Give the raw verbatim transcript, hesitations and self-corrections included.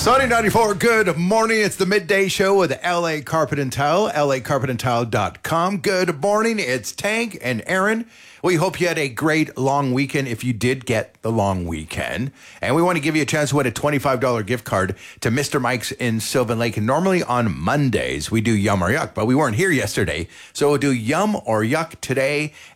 Sunny ninety-four, good morning. It's the midday show with L A Carpet and Tile, L A carpet and tile dot com. Good morning. It's Tank and Aaron. We hope you had a great long weekend if you did get the long weekend. And we want to give you a chance to win a twenty-five dollars gift card to Mister Mike's in Sylvan Lake. And normally on Mondays, we do Yum or Yuck, but we weren't here yesterday. So we'll do Yum or Yuck today.